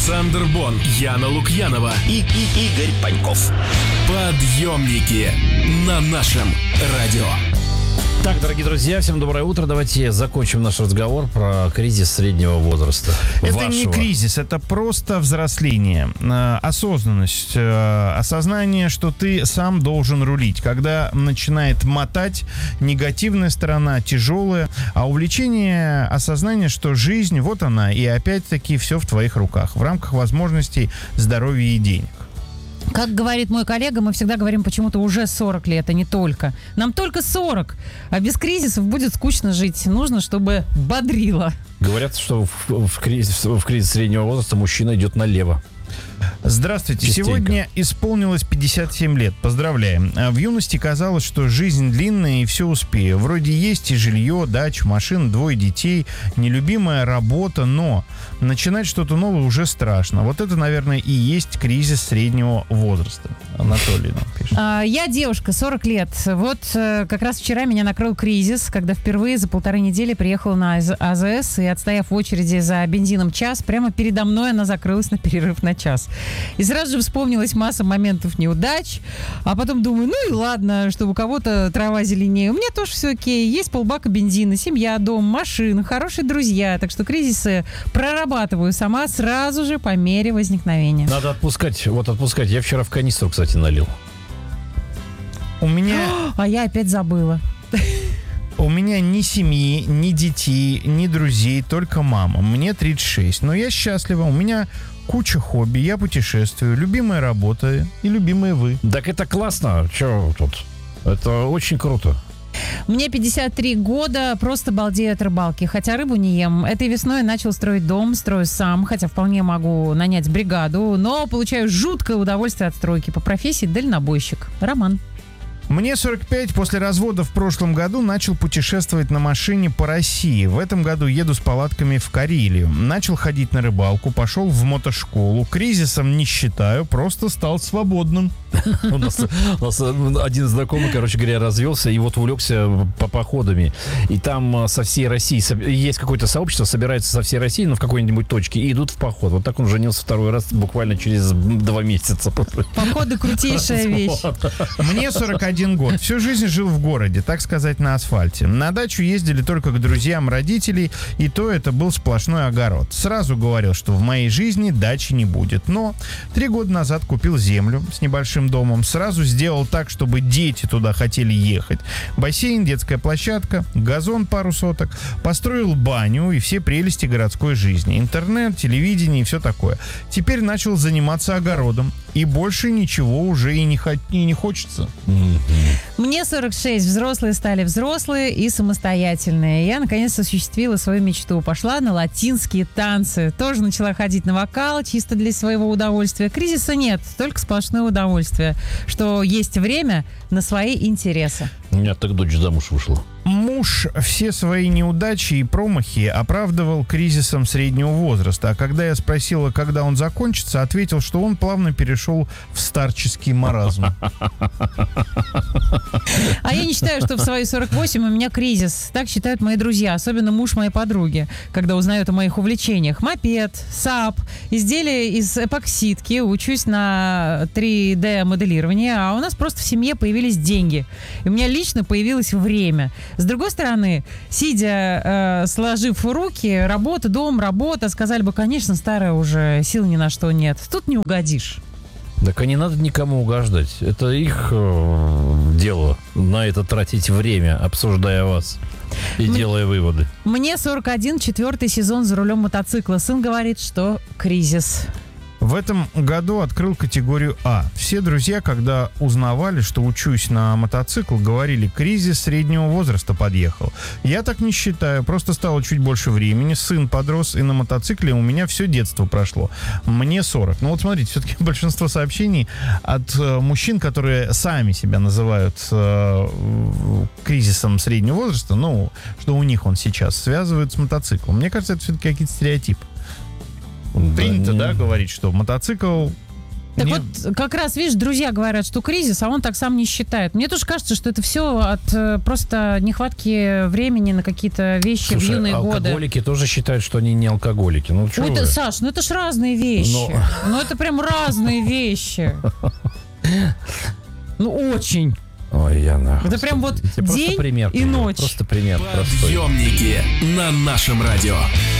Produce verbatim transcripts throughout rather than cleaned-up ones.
Александр Бон, Яна Лукьянова и, и Игорь Паньков. Подъемники на нашем радио. Так, дорогие друзья, всем доброе утро. Давайте закончим наш разговор про кризис среднего возраста. Это вашего. Не кризис, это просто взросление, э, осознанность, э, осознание, что ты сам должен рулить. Когда начинает мотать негативная сторона, тяжелая, а увлечение, осознание, что жизнь, вот она, и опять-таки все в твоих руках, в рамках возможностей здоровья и денег. Как говорит мой коллега, мы всегда говорим почему-то уже сорок лет, а не только. Нам только сорок, а без кризисов будет скучно жить. Нужно, чтобы бодрило. Говорят, что в, в, кризис, в кризис среднего возраста мужчина идет налево. Здравствуйте. Частенько. Сегодня исполнилось пятьдесят семь лет. Поздравляем. В юности казалось, что жизнь длинная и все успею. Вроде есть и жилье, дача, машина, двое детей, нелюбимая работа, но начинать что-то новое уже страшно. Вот это, наверное, и есть кризис среднего возраста. Анатолий нам пишет. А, я девушка, сорок лет. Вот как раз вчера меня накрыл кризис, когда впервые за полторы недели приехала на АЗС и, отстояв в очереди за бензином час, прямо передо мной она закрылась на перерыв на час. И сразу же вспомнилась масса моментов неудач, а потом думаю, ну и ладно, что у кого-то трава зеленее. У меня тоже все окей, есть полбака бензина, семья, дом, машина, хорошие друзья, так что кризисы прорабатываю сама сразу же по мере возникновения. Надо отпускать, вот отпускать. Я вчера в канистру, кстати, налил. У меня... А я опять забыла. У меня ни семьи, ни детей, ни друзей, только мама. Мне тридцать шесть, но я счастлива. У меня куча хобби, я путешествую, любимая работа и любимые вы. Так это классно. Че тут? Это очень круто. Мне пятьдесят три года, просто балдею от рыбалки, хотя рыбу не ем. Этой весной начал строить дом, строю сам, хотя вполне могу нанять бригаду, но получаю жуткое удовольствие от стройки. По профессии дальнобойщик. Роман. Мне сорок пять, после развода в прошлом году начал путешествовать на машине по России. В этом году еду с палатками в Карелию. Начал ходить на рыбалку, пошел в мотошколу. Кризисом не считаю, просто стал свободным. У нас, у нас один знакомый, короче говоря, развелся и вот увлекся по походами. И там со всей России, есть какое-то сообщество, собирается со всей России, но в какой-нибудь точке, и идут в поход. Вот так он женился второй раз буквально через два месяца. Походы крутейшая вещь. Мне сорок один год. Всю жизнь жил в городе, так сказать, на асфальте. На дачу ездили только к друзьям родителей, и то это был сплошной огород. Сразу говорил, что в моей жизни дачи не будет. Но три года назад купил землю с небольшим домом. Сразу сделал так, чтобы дети туда хотели ехать. Бассейн, детская площадка, газон пару соток. Построил баню и все прелести городской жизни. Интернет, телевидение и все такое. Теперь начал заниматься огородом. И больше ничего уже и не, хо- и не хочется. Мне сорок шесть. Взрослые стали взрослые и самостоятельные. Я, наконец, осуществила свою мечту. Пошла на латинские танцы. Тоже начала ходить на вокал, чисто для своего удовольствия. Кризиса нет, только сплошное удовольствие. Что есть время на свои интересы. У меня так дочь замуж вышла. Муж все свои неудачи и промахи оправдывал кризисом среднего возраста. А когда я спросила, когда он закончится, ответил, что он плавно перешел в старческий маразм. А я не считаю, что в свои сорок восемь у меня кризис. Так считают мои друзья, особенно муж моей подруги, когда узнают о моих увлечениях. Мопед, САП, изделия из эпоксидки, учусь на три дэ моделирование, а у нас просто в семье появились деньги. И у меня лично появилось время. С другой стороны, сидя, э, сложив руки, работа, дом, работа, сказали бы, конечно, старая уже, сил ни на что нет. Тут не угодишь. Так а не надо никому угождать. Это их э, дело на это тратить время, обсуждая вас и Мне... делая выводы. Мне сорок один, четвертый сезон за рулем мотоцикла. Сын говорит, что кризис. В этом году открыл категорию А. Все друзья, когда узнавали, что учусь на мотоцикл, говорили, кризис среднего возраста подъехал. Я так не считаю, просто стало чуть больше времени, сын подрос, и на мотоцикле у меня все детство прошло. Мне сорок. Ну вот смотрите, все-таки большинство сообщений от э, мужчин, которые сами себя называют э, кризисом среднего возраста, ну, что у них он сейчас, связывают с мотоциклом. Мне кажется, это все-таки какие-то стереотипы. Принято, да, говорить, что мотоцикл Так Мне- вот, как раз, видишь, друзья говорят, что кризис, а он так сам не считает. Мне тоже кажется, что это все от э, просто нехватки времени на какие-то вещи в Слушай, юные годы. алкоголики тоже считают, что они не алкоголики. Ну, чё Ой, вы? это, Саш, ну это ж разные вещи. Но- Ну это прям разные вещи. Ну очень. Ой, Яна. Это прям вот Тебе просто день пример и привел, ночь. Просто пример простой. Подъемники на нашем радио.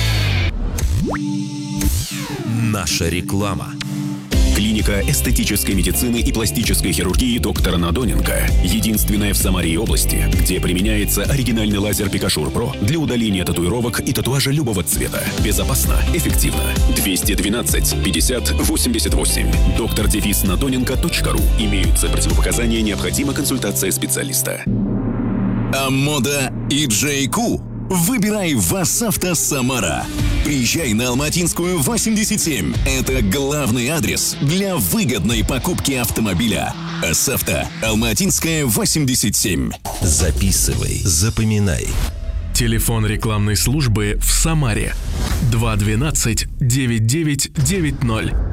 Наша реклама. Клиника эстетической медицины и пластической хирургии доктора Надоненко. Единственная в Самаре и области, где применяется оригинальный лазер Пикашур Про для удаления татуировок и татуажа любого цвета. Безопасно, эффективно. двести двенадцать пятьдесят восемьдесят восемь. доктор дефис надоненко точка ру. Имеются противопоказания, необходима консультация специалиста. А мода и джей Ку. Выбирай ВАЗ-Авто Самара. Приезжай на Алматинскую восемьдесят семь. Это главный адрес для выгодной покупки автомобиля. АСАвто. Алматинская восемьдесят семь. Записывай, запоминай. Телефон рекламной службы в Самаре два двенадцать девять девять девять ноль.